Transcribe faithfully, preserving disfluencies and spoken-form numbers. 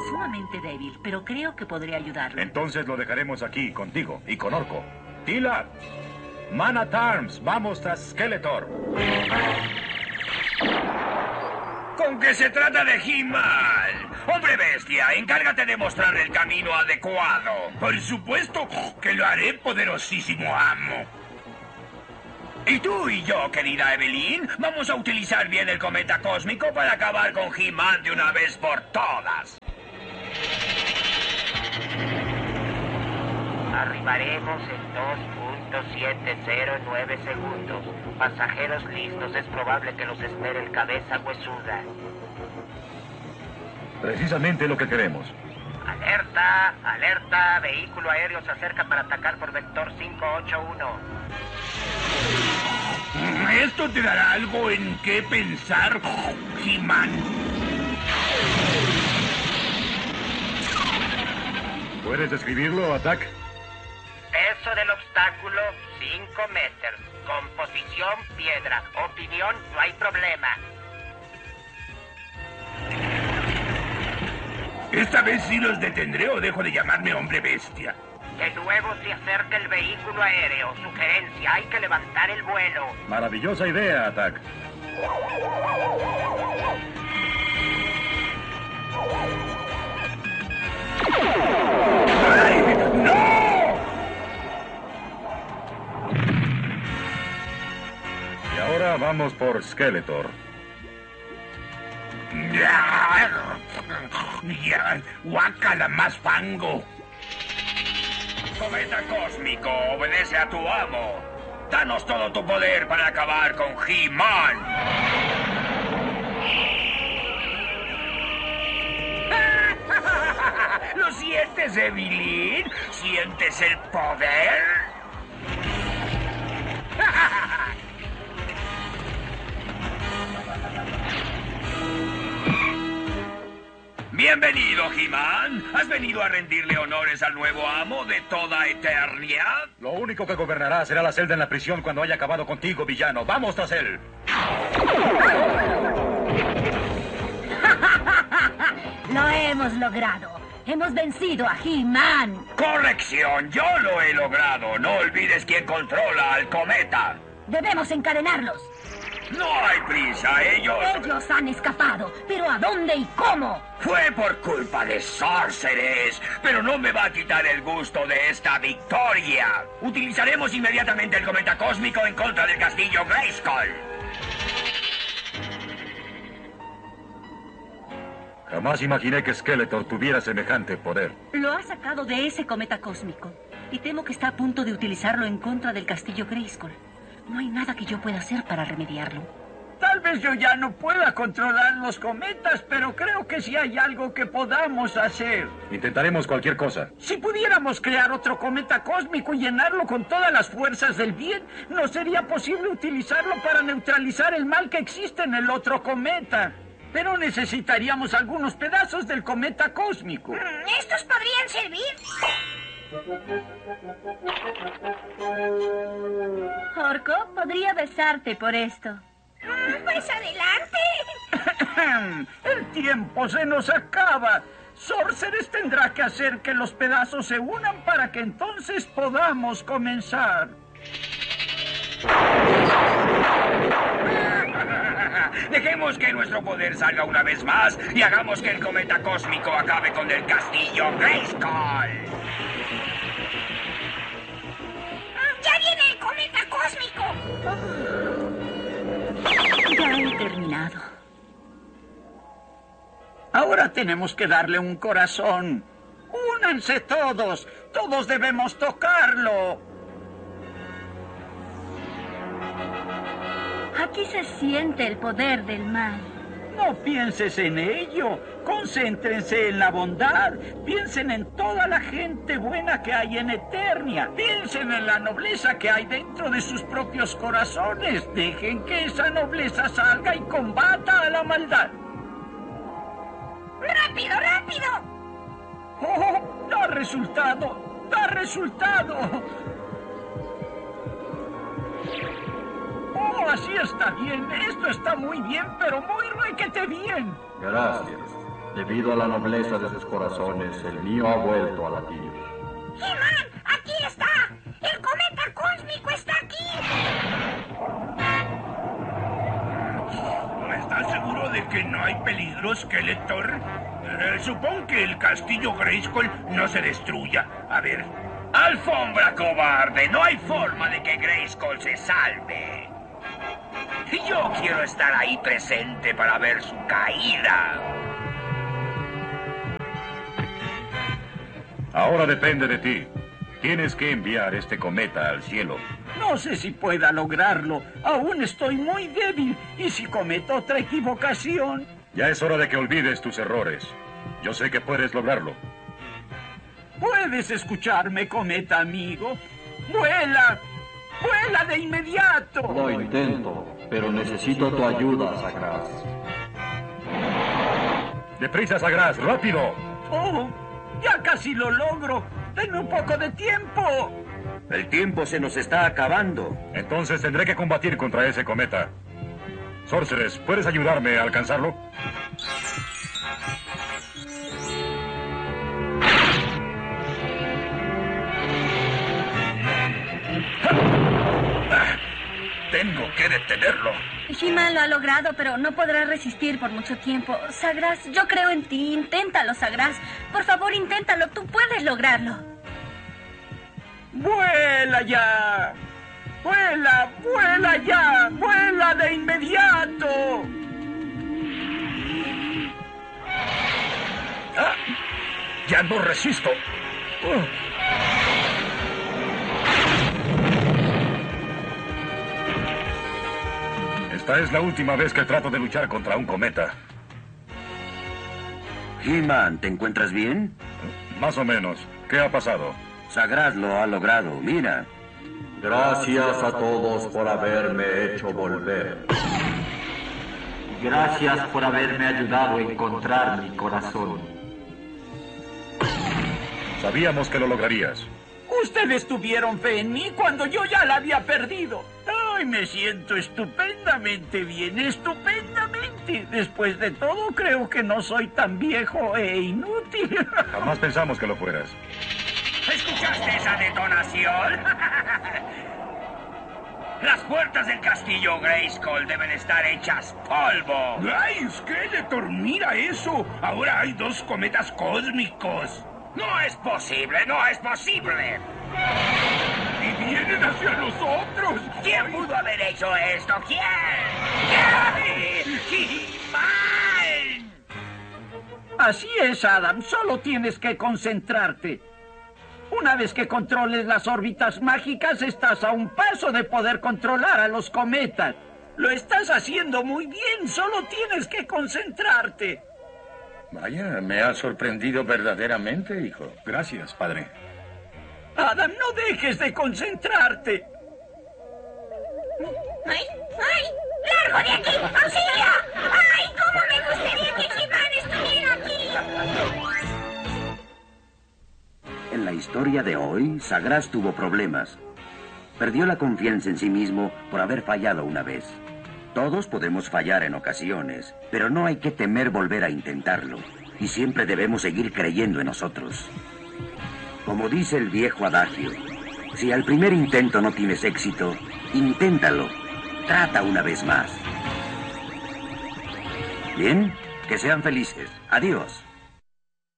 sumamente débil, pero creo que podré ayudarlo. Entonces lo dejaremos aquí, contigo y con Orko. Tila, Man at Arms, vamos tras Skeletor. ¿Con qué se trata de He-Man? Hombre bestia, encárgate de mostrar el camino adecuado. Por supuesto que lo haré, poderosísimo amo. Y tú y yo, querida Evelyn, vamos a utilizar bien el cometa cósmico para acabar con He-Man de una vez por todas. Arribaremos en dos punto siete cero nueve segundos. Pasajeros listos, es probable que los espere el cabeza huesuda. Precisamente lo que queremos. Alerta, alerta, vehículo aéreo se acerca para atacar por vector cinco ocho uno. ¿Esto te dará algo en qué pensar, He-Man? ¿Puedes describirlo, Attack? Peso del obstáculo, cinco metros. Composición, piedra. Opinión, no hay problema. Esta vez sí los detendré o dejo de llamarme hombre bestia. De nuevo se acerca el vehículo aéreo. Sugerencia, hay que levantar el vuelo. Maravillosa idea, Attack. ¡Ay, no! Y ahora vamos por Skeletor. Ya, ya, guácala, más fango. Cometa cósmico, obedece a tu amo. Danos todo tu poder para acabar con He-Man. ¿Lo sientes, Evelyn? ¿Sientes el poder? Bienvenido, He-Man. ¿Has venido a rendirle honores al nuevo amo de toda eternidad? Lo único que gobernará será la celda en la prisión cuando haya acabado contigo, villano. ¡Vamos tras él! Lo hemos logrado. Hemos vencido a He-Man. Corrección, yo lo he logrado. No olvides quién controla al cometa. Debemos encadenarlos. No hay prisa, ellos... Ellos han escapado, pero ¿a dónde y cómo? Fue por culpa de Sorceress, pero no me va a quitar el gusto de esta victoria. Utilizaremos inmediatamente el cometa cósmico en contra del castillo Grayskull. Jamás imaginé que Skeletor tuviera semejante poder. Lo ha sacado de ese cometa cósmico. Y temo que está a punto de utilizarlo en contra del castillo Grayskull. No hay nada que yo pueda hacer para remediarlo. Tal vez yo ya no pueda controlar los cometas, pero creo que sí hay algo que podamos hacer. Intentaremos cualquier cosa. Si pudiéramos crear otro cometa cósmico y llenarlo con todas las fuerzas del bien, ¿no sería posible utilizarlo para neutralizar el mal que existe en el otro cometa? Pero necesitaríamos algunos pedazos del cometa cósmico. ¿Estos podrían servir? Orko, podría besarte por esto. Pues adelante. El tiempo se nos acaba. Sorceress tendrá que hacer que los pedazos se unan para que entonces podamos comenzar. Dejemos que nuestro poder salga una vez más y hagamos que el cometa cósmico acabe con el castillo Grayskull. ¡Ya viene el cometa cósmico! Ya he terminado. Ahora tenemos que darle un corazón. ¡Únanse todos! ¡Todos debemos tocarlo! Aquí se siente el poder del mal. No pienses en ello. Concéntrense en la bondad. Piensen en toda la gente buena que hay en Eternia. Piensen en la nobleza que hay dentro de sus propios corazones. Dejen que esa nobleza salga y combata a la maldad. ¡Rápido, rápido! ¡Oh! ¡Da resultado! ¡Da resultado! ¡Oh, así está bien! Esto está muy bien, pero muy requete bien. Gracias. Debido a la nobleza de sus corazones, el mío ha vuelto a latir. He-Man, aquí está. El cometa cósmico está aquí. ¿Estás seguro de que no hay peligro, Skeletor? Eh, supongo que el castillo Grayskull no se destruya. A ver. ¡Alfombra cobarde! No hay forma de que Grayskull se salve. Yo quiero estar ahí presente para ver su caída. Ahora depende de ti. Tienes que enviar este cometa al cielo. No sé si pueda lograrlo. Aún estoy muy débil. ¿Y si cometo otra equivocación? Ya es hora de que olvides tus errores. Yo sé que puedes lograrlo. ¿Puedes escucharme, cometa amigo? ¡Vuela! ¡Vuela de inmediato! Lo intento, pero necesito tu ayuda, Sagraz. ¡Deprisa, Sagraz! ¡Rápido! ¡Oh! ¡Ya casi lo logro! ¡Denme un poco de tiempo! El tiempo se nos está acabando. Entonces tendré que combatir contra ese cometa. Sorceress, ¿puedes ayudarme a alcanzarlo? Tengo que detenerlo. He-Man lo ha logrado, pero no podrá resistir por mucho tiempo. Sagraz, yo creo en ti. Inténtalo, Sagraz. Por favor, inténtalo. Tú puedes lograrlo. ¡Vuela ya! ¡Vuela! ¡Vuela ya! ¡Vuela de inmediato! Ah, ya no resisto. Uh. Esta es la última vez que trato de luchar contra un cometa. He-Man, ¿te encuentras bien? Más o menos. ¿Qué ha pasado? Sagraz lo ha logrado, mira. Gracias a todos por haberme hecho volver. Gracias por haberme ayudado a encontrar mi corazón. Sabíamos que lo lograrías. Ustedes tuvieron fe en mí cuando yo ya la había perdido. Ay, me siento estupendamente bien, estupendamente. Después de todo, creo que no soy tan viejo e inútil. Jamás pensamos que lo fueras. ¿Escuchaste esa detonación? Las puertas del castillo Grayskull deben estar hechas polvo. ¡Ay, Skeletor! ¡Mira eso! Ahora hay dos cometas cósmicos. ¡No es posible! ¡No es posible! ¡Y vienen hacia nosotros! ¿Quién pudo haber hecho esto? ¿Quién? ¿Quién? ¡He-Man! Así es, Adam. Solo tienes que concentrarte. Una vez que controles las órbitas mágicas, estás a un paso de poder controlar a los cometas. Lo estás haciendo muy bien. Solo tienes que concentrarte. Vaya, me ha sorprendido verdaderamente, hijo. Gracias, padre. Adam, no dejes de concentrarte. ¡Ay! ¡Ay! ¡Largo de aquí! ¡Auxilio! ¡Ay! ¿Cómo me gustaría que He-Man estuviera aquí! En la historia de hoy, Sagraz tuvo problemas. Perdió la confianza en sí mismo por haber fallado una vez. Todos podemos fallar en ocasiones, pero no hay que temer volver a intentarlo. Y siempre debemos seguir creyendo en nosotros. Como dice el viejo adagio, si al primer intento no tienes éxito, inténtalo. Trata una vez más. Bien, que sean felices. Adiós.